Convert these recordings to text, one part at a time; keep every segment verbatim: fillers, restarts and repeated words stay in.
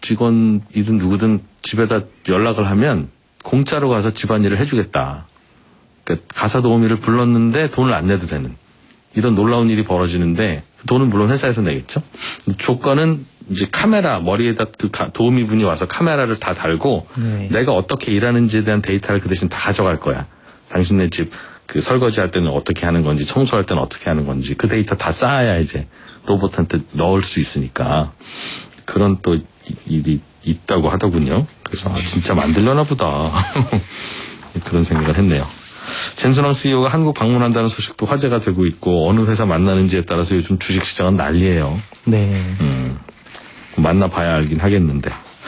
직원이든 누구든 집에다 연락을 하면 공짜로 가서 집안일을 해주겠다. 그러니까 가사 도우미를 불렀는데 돈을 안 내도 되는 이런 놀라운 일이 벌어지는데 돈은 물론 회사에서 내겠죠. 조건은 이제 카메라 머리에다 그 도우미 분이 와서 카메라를 다 달고 네. 내가 어떻게 일하는지에 대한 데이터를 그 대신 다 가져갈 거야. 당신네 집 그 설거지할 때는 어떻게 하는 건지 청소할 때는 어떻게 하는 건지 그 데이터 다 쌓아야 이제 로봇한테 넣을 수 있으니까 그런 또 일이 있다고 하더군요. 그래서 아, 진짜 만들려나 보다. 그런 생각을 했네요. 젠순왕 씨이오가 한국 방문한다는 소식도 화제가 되고 있고 어느 회사 만나는지에 따라서 요즘 주식시장은 난리예요. 네. 음, 만나봐야 알긴 하겠는데.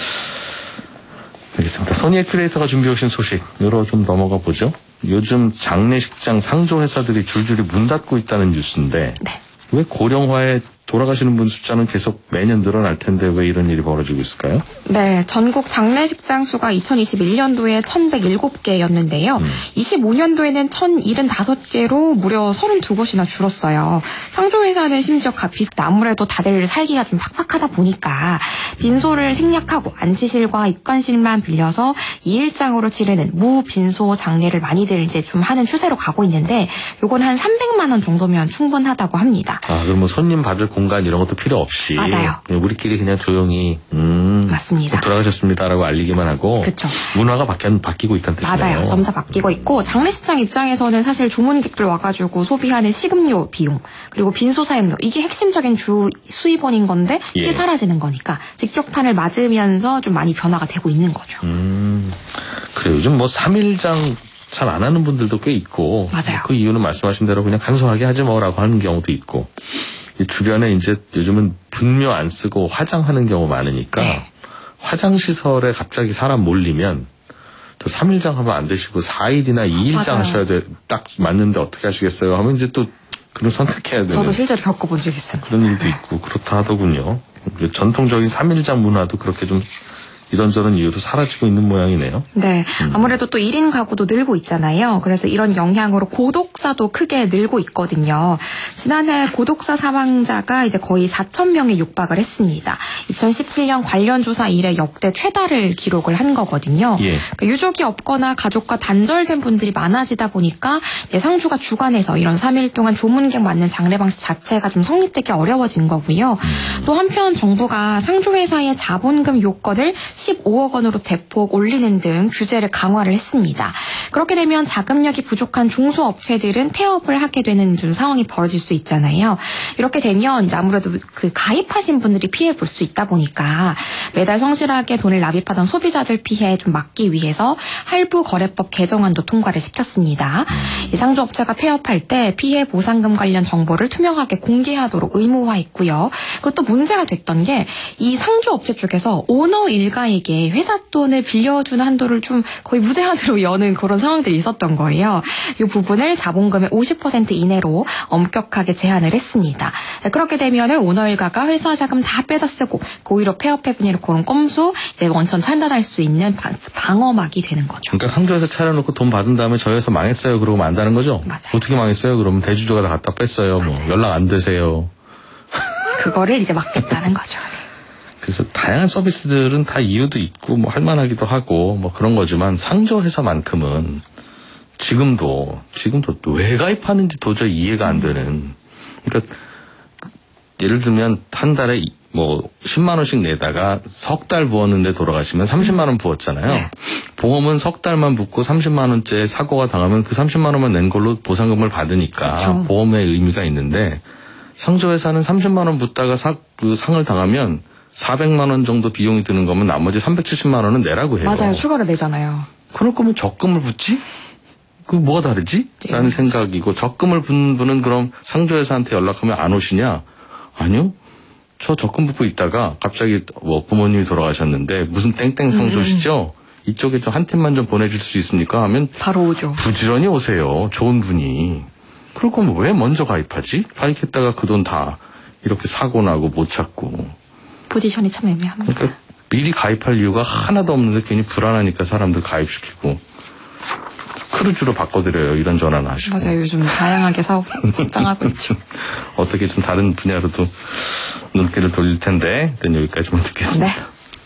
알겠습니다. 소니 엑스레이터가 준비해 오신 소식 여러 좀 넘어가 보죠. 요즘 장례식장 상조회사들이 줄줄이 문 닫고 있다는 뉴스인데 네. 왜 고령화에 돌아가시는 분 숫자는 계속 매년 늘어날 텐데 왜 이런 일이 벌어지고 있을까요? 네, 전국 장례식장 수가 이천이십일 년도에 천백칠 개였는데요. 음. 이십오 년도에는 천칠십오 개로 무려 삼십이 번이나 줄었어요. 상조회사는 심지어 값이 아무래도 다들 살기가 좀 팍팍하다 보니까 빈소를 생략하고 안치실과 입관실만 빌려서 이일장으로 치르는 무빈소 장례를 많이들 이제 좀 하는 추세로 가고 있는데 요건 한 삼백만 원 정도면 충분하다고 합니다. 아, 그럼 뭐 손님 받을 공간 이런 것도 필요 없이 맞아요. 우리끼리 그냥 조용히 음, 맞습니다. 돌아가셨습니다라고 알리기만 하고 그쵸. 문화가 바뀌, 바뀌고 있다는 뜻이네요. 맞아요. 점차 바뀌고 있고 장례식장 입장에서는 사실 조문객들 와가지고 소비하는 식음료 비용 그리고 빈소 사용료 이게 핵심적인 주 수입원인 건데 이게 예. 사라지는 거니까 직격탄을 맞으면서 좀 많이 변화가 되고 있는 거죠. 음, 그래 요즘 뭐 삼일장 잘 안 하는 분들도 꽤 있고 맞아요. 그 이유는 말씀하신 대로 그냥 간소하게 하지 뭐라고 하는 경우도 있고 주변에 이제 요즘은 분묘 안 쓰고 화장하는 경우 많으니까 네. 화장시설에 갑자기 사람 몰리면 저 삼일장 하면 안 되시고 사일이나 이일장 하셔야 돼. 딱 맞는데 어떻게 하시겠어요? 하면 이제 또 그런 선택해야 되는. 저도 실제로 겪어본 적이 있습니다. 그런 일도 있고 그렇다 하더군요. 전통적인 삼일장 문화도 그렇게 좀 이런저런 이유로 사라지고 있는 모양이네요. 네. 아무래도 또 일 인 가구도 늘고 있잖아요. 그래서 이런 영향으로 고독사도 크게 늘고 있거든요. 지난해 고독사 사망자가 이제 거의 사천 명에 육박을 했습니다. 이천십칠 년 관련 조사 이래 역대 최다를 기록을 한 거거든요. 예. 그러니까 유족이 없거나 가족과 단절된 분들이 많아지다 보니까 상주가 주관해서 이런 삼 일 동안 조문객 맞는 장례 방식 자체가 좀 성립되기 어려워진 거고요. 음. 또 한편 정부가 상조회사의 자본금 요건을 십오억 원으로 대폭 올리는 등 규제를 강화를 했습니다. 그렇게 되면 자금력이 부족한 중소업체들은 폐업을 하게 되는 좀 상황이 벌어질 수 있잖아요. 이렇게 되면 이제 아무래도 그 가입하신 분들이 피해 볼 수 있다 보니까 매달 성실하게 돈을 납입하던 소비자들 피해 좀 막기 위해서 할부거래법 개정안도 통과를 시켰습니다. 이 상조업체가 폐업할 때 피해 보상금 관련 정보를 투명하게 공개하도록 의무화했고요. 그리고 또 문제가 됐던 게 이 상조업체 쪽에서 오너 일가에게 회사 돈을 빌려주는 한도를 좀 거의 무제한으로 여는 그런 상황들이 있었던 거예요. 이 부분을 자본금의 오십 퍼센트 이내로 엄격하게 제한을 했습니다. 그렇게 되면 오너 일가가 회사 자금 다 빼다 쓰고 오히려 폐업해버리는 그런 꼼수 이제 원천 차단할 수 있는 방어막이 되는 거죠. 그러니까 상조에서 차려놓고 돈 받은 다음에 저희 회사 망했어요. 그러고 만다는 거죠? 맞아요. 어떻게 망했어요? 그러면 대주주가 다 갖다 뺐어요. 뭐 연락 안 되세요. 그거를 이제 막겠다는 거죠. 그래서 다양한 서비스들은 다 이유도 있고 뭐 할만하기도 하고 뭐 그런 거지만 상조 회사만큼은 지금도 지금도 왜 가입하는지 도저히 이해가 안 되는. 그러니까 예를 들면 한 달에 뭐 십만 원씩 내다가 석 달 부었는데 돌아가시면 삼십만 원 부었잖아요. 네. 보험은 석 달만 붓고 삼십만 원째 사고가 당하면 그 삼십만 원만 낸 걸로 보상금을 받으니까 그렇죠. 보험의 의미가 있는데 상조회사는 삼십만 원 붓다가 사, 그 상을 당하면 사백만 원 정도 비용이 드는 거면 나머지 삼백칠십만 원은 내라고 해요. 맞아요. 추가로 내잖아요. 그럴 거면 적금을 붓지? 그 뭐가 다르지? 네, 라는 맞아. 생각이고 적금을 붓는 분은 그럼 상조회사한테 연락하면 안 오시냐? 아니요. 저 적금 붓고 있다가 갑자기 뭐 부모님이 돌아가셨는데 무슨 땡땡 상조시죠? 음. 이쪽에 좀 한 팀만 좀 보내줄 수 있습니까? 하면 바로 오죠. 부지런히 오세요. 좋은 분이. 그럴 거면 왜 먼저 가입하지? 가입했다가 그 돈 다 이렇게 사고 나고 못 찾고. 포지션이 참 애매합니다. 그러니까 미리 가입할 이유가 하나도 없는데 괜히 불안하니까 사람들 가입시키고 크루즈로 바꿔드려요. 이런 전화는 하시고. 맞아요. 요즘 다양하게 사업 확장하고 있죠. 어떻게 좀 다른 분야로도 눈길을 돌릴 텐데 일단 여기까지만 듣겠습니다. 네.